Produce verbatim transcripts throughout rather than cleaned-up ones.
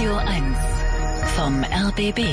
Radio eins vom R B B.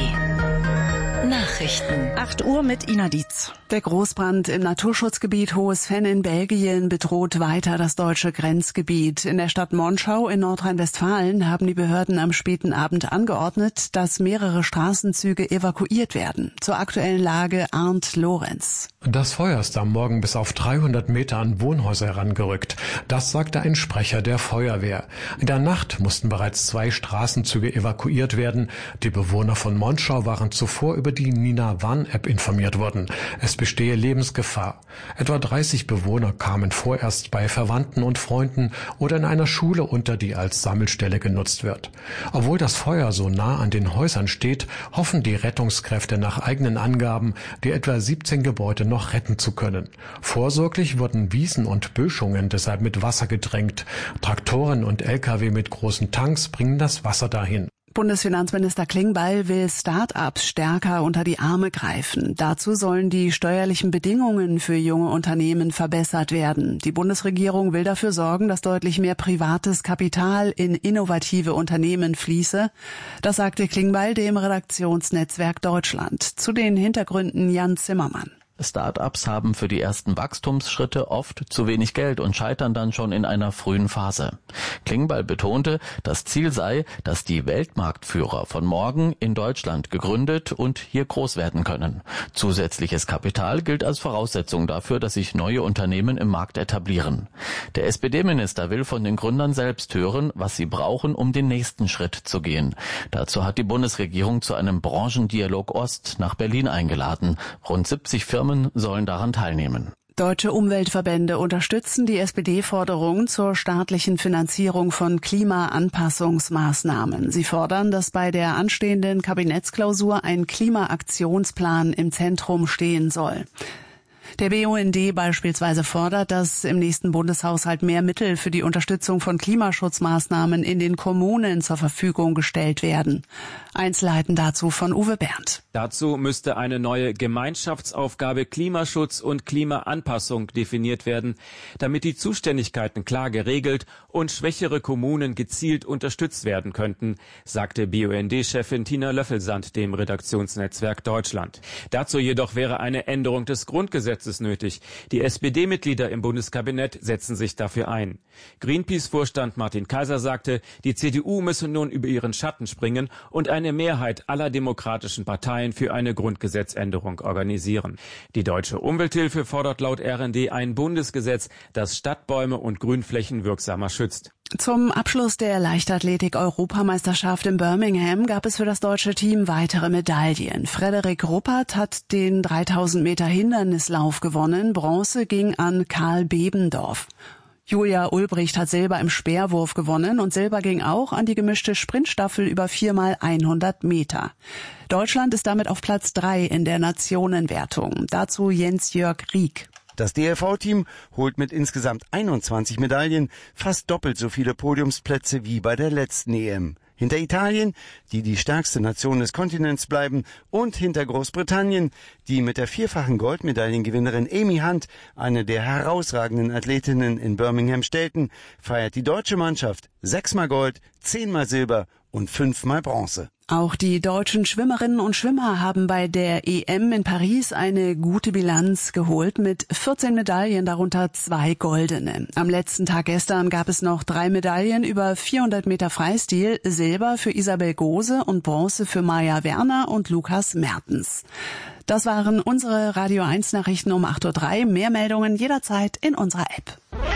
Nachrichten. acht Uhr mit Ina Dietz. Der Großbrand im Naturschutzgebiet Hohes Venn in Belgien bedroht weiter das deutsche Grenzgebiet. In der Stadt Monschau in Nordrhein-Westfalen haben die Behörden am späten Abend angeordnet, dass mehrere Straßenzüge evakuiert werden. Zur aktuellen Lage Arndt Lorenz. Das Feuer ist am Morgen bis auf dreihundert Meter an Wohnhäuser herangerückt. Das sagte ein Sprecher der Feuerwehr. In der Nacht mussten bereits zwei Straßenzüge evakuiert werden. Die Bewohner von Monschau waren zuvor über die Nina Warn-App informiert worden. Es bestehe Lebensgefahr. Etwa dreißig Bewohner kamen vorerst bei Verwandten und Freunden oder in einer Schule unter, die als Sammelstelle genutzt wird. Obwohl das Feuer so nah an den Häusern steht, hoffen die Rettungskräfte nach eigenen Angaben, die etwa siebzehn Gebäude noch retten zu können. Vorsorglich wurden Wiesen und Böschungen deshalb mit Wasser gedrängt. Traktoren und L K W mit großen Tanks bringen das Wasser dahin. Bundesfinanzminister Klingbeil will Start-ups stärker unter die Arme greifen. Dazu sollen die steuerlichen Bedingungen für junge Unternehmen verbessert werden. Die Bundesregierung will dafür sorgen, dass deutlich mehr privates Kapital in innovative Unternehmen fließe. Das sagte Klingbeil dem Redaktionsnetzwerk Deutschland. Zu den Hintergründen Jan Zimmermann. Start-ups haben für die ersten Wachstumsschritte oft zu wenig Geld und scheitern dann schon in einer frühen Phase. Klingbeil betonte, das Ziel sei, dass die Weltmarktführer von morgen in Deutschland gegründet und hier groß werden können. Zusätzliches Kapital gilt als Voraussetzung dafür, dass sich neue Unternehmen im Markt etablieren. Der S P D-Minister will von den Gründern selbst hören, was sie brauchen, um den nächsten Schritt zu gehen. Dazu hat die Bundesregierung zu einem Branchendialog Ost nach Berlin eingeladen. Rund siebzig Firmen sollen daran teilnehmen. Deutsche Umweltverbände unterstützen die S P D-Forderung zur staatlichen Finanzierung von Klimaanpassungsmaßnahmen. Sie fordern, dass bei der anstehenden Kabinettsklausur ein Klimaaktionsplan im Zentrum stehen soll. Der B U N D beispielsweise fordert, dass im nächsten Bundeshaushalt mehr Mittel für die Unterstützung von Klimaschutzmaßnahmen in den Kommunen zur Verfügung gestellt werden. Einzelheiten dazu von Uwe Berndt. Dazu müsste eine neue Gemeinschaftsaufgabe Klimaschutz und Klimaanpassung definiert werden, damit die Zuständigkeiten klar geregelt und schwächere Kommunen gezielt unterstützt werden könnten, sagte B U N D-Chefin Tina Löffelsand dem Redaktionsnetzwerk Deutschland. Dazu jedoch wäre eine Änderung des Grundgesetzes nötig. Die S P D-Mitglieder im Bundeskabinett setzen sich dafür ein. Greenpeace-Vorstand Martin Kaiser sagte, die C D U müsse nun über ihren Schatten springen und eine Mehrheit aller demokratischen Parteien für eine Grundgesetzänderung organisieren. Die Deutsche Umwelthilfe fordert laut R N D ein Bundesgesetz, das Stadtbäume und Grünflächen wirksamer schützt. Zum Abschluss der Leichtathletik-Europameisterschaft in Birmingham gab es für das deutsche Team weitere Medaillen. Frederik Ruppert hat den dreitausend Meter Hindernislauf gewonnen. Bronze ging an Karl Bebendorf. Julia Ulbricht hat Silber im Speerwurf gewonnen und Silber ging auch an die gemischte Sprintstaffel über vier mal hundert Meter. Deutschland ist damit auf Platz drei in der Nationenwertung. Dazu Jens-Jörg Rieck. Das D L V-Team holt mit insgesamt einundzwanzig Medaillen fast doppelt so viele Podiumsplätze wie bei der letzten E M. Hinter Italien, die die stärkste Nation des Kontinents bleiben, und hinter Großbritannien, die mit der vierfachen Goldmedaillengewinnerin Amy Hunt eine der herausragenden Athletinnen in Birmingham stellten, feiert die deutsche Mannschaft sechsmal Gold, zehnmal Silber und fünfmal Bronze. Auch die deutschen Schwimmerinnen und Schwimmer haben bei der E M in Paris eine gute Bilanz geholt mit vierzehn Medaillen, darunter zwei goldene. Am letzten Tag gestern gab es noch drei Medaillen über vierhundert Meter Freistil, Silber für Isabel Gose und Bronze für Maja Werner und Lukas Mertens. Das waren unsere Radio eins Nachrichten um acht Uhr drei. Mehr Meldungen jederzeit in unserer App.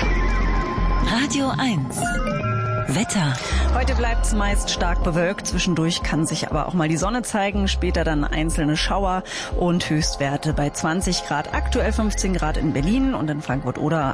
Radio eins. Wetter. Heute bleibt es meist stark bewölkt. Zwischendurch kann sich aber auch mal die Sonne zeigen. Später dann einzelne Schauer und Höchstwerte bei zwanzig Grad. Aktuell fünfzehn Grad in Berlin und in Frankfurt-Oder